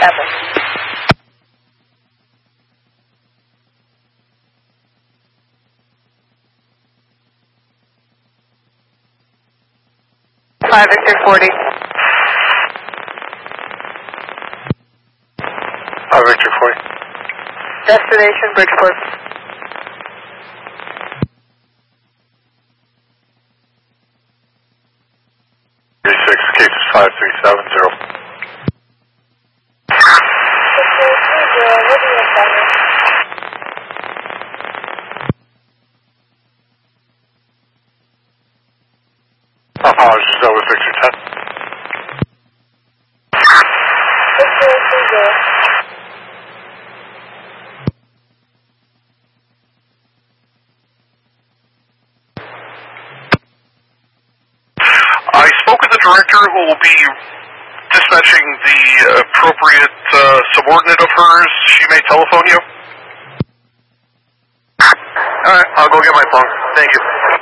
5 Victor 40. Victor 40. Destination Bridgeport. Cases 5370. Apologies, that was Victor 10. I spoke with the director who will be dispatching the appropriate subordinate of hers. She may telephone you. Alright, I'll go get my phone. Thank you.